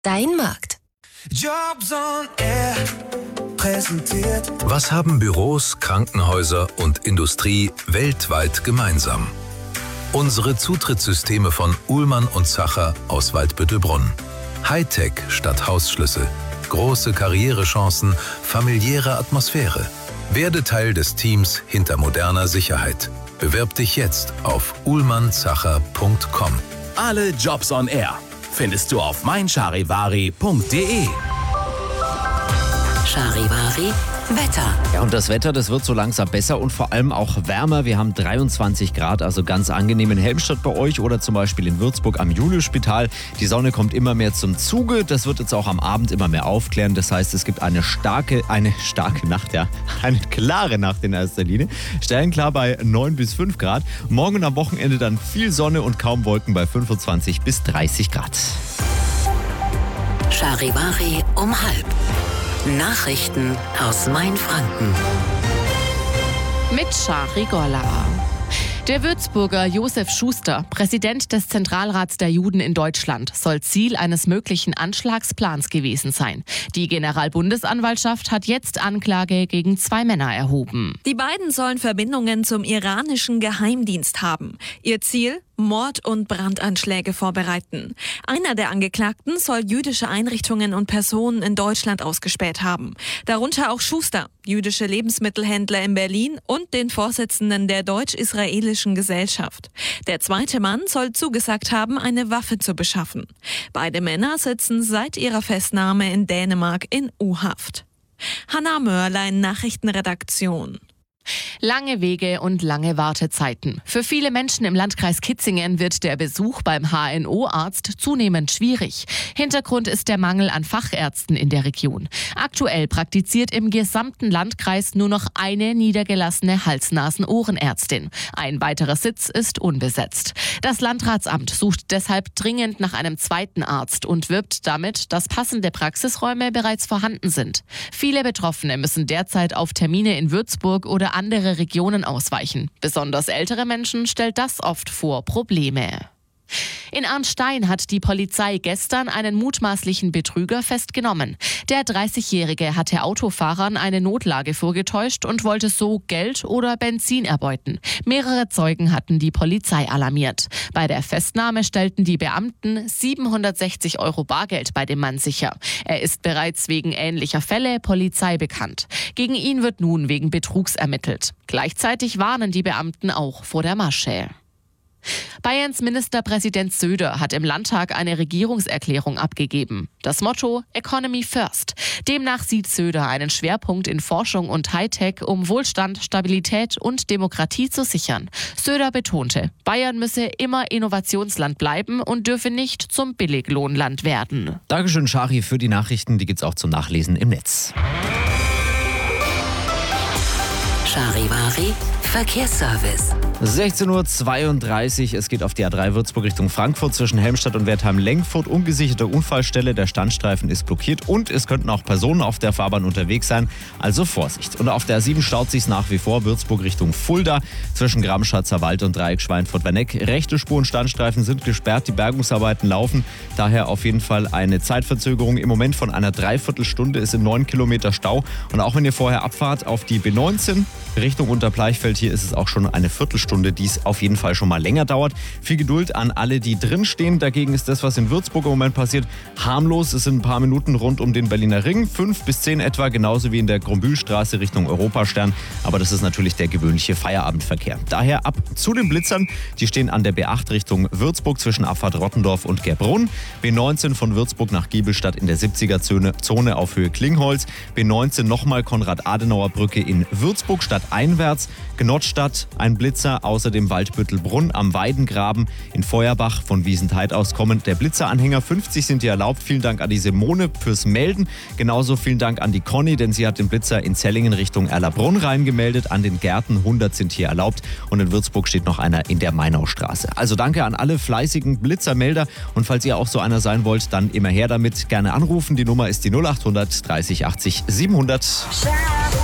Dein Markt. Jobs on Air präsentiert. Was haben Büros, Krankenhäuser und Industrie weltweit gemeinsam? Unsere Zutrittssysteme von Uhlmann und Zacher aus Waldbüttelbrunn. Hightech statt Hausschlüssel. Große Karrierechancen, familiäre Atmosphäre. Werde Teil des Teams hinter moderner Sicherheit. Bewirb dich jetzt auf uhlmannzacher.com. Alle Jobs on Air findest du auf meincharivari.de. Charivari Wetter. Ja, und das Wetter, das wird so langsam besser und vor allem auch wärmer. Wir haben 23 Grad, also ganz angenehm in Helmstedt bei euch oder zum Beispiel in Würzburg am Juliusspital. Die Sonne kommt immer mehr zum Zuge. Das wird jetzt auch am Abend immer mehr aufklären. Das heißt, es gibt eine starke Nacht, ja. Eine klare Nacht in erster Linie. Sternenklar bei 9 bis 5 Grad. Morgen und am Wochenende dann viel Sonne und kaum Wolken bei 25 bis 30 Grad. Charivari um 12:30. Nachrichten aus Mainfranken. Mit Shari Golla. Der Würzburger Josef Schuster, Präsident des Zentralrats der Juden in Deutschland, soll Ziel eines möglichen Anschlagsplans gewesen sein. Die Generalbundesanwaltschaft hat jetzt Anklage gegen 2 Männer erhoben. Die beiden sollen Verbindungen zum iranischen Geheimdienst haben. Ihr Ziel? Mord- und Brandanschläge vorbereiten. Einer der Angeklagten soll jüdische Einrichtungen und Personen in Deutschland ausgespäht haben. Darunter auch Schuster, jüdische Lebensmittelhändler in Berlin und den Vorsitzenden der deutsch-israelischen Gesellschaft. Der zweite Mann soll zugesagt haben, eine Waffe zu beschaffen. Beide Männer sitzen seit ihrer Festnahme in Dänemark in U-Haft. Hanna Mörlein, Nachrichtenredaktion. Lange Wege und lange Wartezeiten. Für viele Menschen im Landkreis Kitzingen wird der Besuch beim HNO-Arzt zunehmend schwierig. Hintergrund ist der Mangel an Fachärzten in der Region. Aktuell praktiziert im gesamten Landkreis nur noch eine niedergelassene Hals-Nasen-Ohrenärztin. Ein weiterer Sitz ist unbesetzt. Das Landratsamt sucht deshalb dringend nach einem zweiten Arzt und wirbt damit, dass passende Praxisräume bereits vorhanden sind. Viele Betroffene müssen derzeit auf Termine in Würzburg oder andere Regionen ausweichen. Besonders ältere Menschen stellt das oft vor Probleme. In Arnstein hat die Polizei gestern einen mutmaßlichen Betrüger festgenommen. Der 30-Jährige hatte Autofahrern eine Notlage vorgetäuscht und wollte so Geld oder Benzin erbeuten. Mehrere Zeugen hatten die Polizei alarmiert. Bei der Festnahme stellten die Beamten 760 € Bargeld bei dem Mann sicher. Er ist bereits wegen ähnlicher Fälle Polizei bekannt. Gegen ihn wird nun wegen Betrugs ermittelt. Gleichzeitig warnen die Beamten auch vor der Masche. Bayerns Ministerpräsident Söder hat im Landtag eine Regierungserklärung abgegeben. Das Motto Economy First. Demnach sieht Söder einen Schwerpunkt in Forschung und Hightech, um Wohlstand, Stabilität und Demokratie zu sichern. Söder betonte, Bayern müsse immer Innovationsland bleiben und dürfe nicht zum Billiglohnland werden. Dankeschön, Shari, für die Nachrichten. Die gibt's auch zum Nachlesen im Netz. Charivari Verkehrsservice. 16:32 Uhr, es geht auf die A3 Würzburg Richtung Frankfurt zwischen Helmstedt und Wertheim-Lengfurt. Ungesicherte Unfallstelle, der Standstreifen ist blockiert und es könnten auch Personen auf der Fahrbahn unterwegs sein, also Vorsicht. Und auf der A7 staut sich nach wie vor Würzburg Richtung Fulda zwischen Gramschatzer Wald und Dreieck Schweinfurt-Werneck. Rechte Spur- und Standstreifen sind gesperrt, die Bergungsarbeiten laufen, daher auf jeden Fall eine Zeitverzögerung. Im Moment von einer Dreiviertelstunde, es sind 9 Kilometer Stau und auch wenn ihr vorher abfahrt auf die B19 Richtung Unterbleichfeld, hier ist es auch schon eine Viertelstunde, die es auf jeden Fall schon mal länger dauert. Viel Geduld an alle, die drinstehen. Dagegen ist das, was in Würzburg im Moment passiert, harmlos. Es sind ein paar Minuten rund um den Berliner Ring, 5 bis 10 etwa, genauso wie in der Grombühlstraße Richtung Europastern. Aber das ist natürlich der gewöhnliche Feierabendverkehr. Daher ab zu den Blitzern. Die stehen an der B8 Richtung Würzburg zwischen Abfahrt Rottendorf und Gerbrunn. B19 von Würzburg nach Giebelstadt in der 70er-Zone auf Höhe Klingholz. B19 nochmal Konrad-Adenauer-Brücke in Würzburg stadteinwärts. Genottstadt, ein Blitzer, außerdem Waldbüttelbrunn am Weidengraben in Feuerbach von Wiesentheid aus kommend. Der Blitzeranhänger 50 sind hier erlaubt. Vielen Dank an die Simone fürs Melden. Genauso vielen Dank an die Conny, denn sie hat den Blitzer in Zellingen Richtung Erlabrunn reingemeldet. An den Gärten 100 sind hier erlaubt und in Würzburg steht noch einer in der Mainaustraße. Also danke an alle fleißigen Blitzermelder und falls ihr auch so einer sein wollt, dann immer her damit. Gerne anrufen. Die Nummer ist die 0800 30 80 700.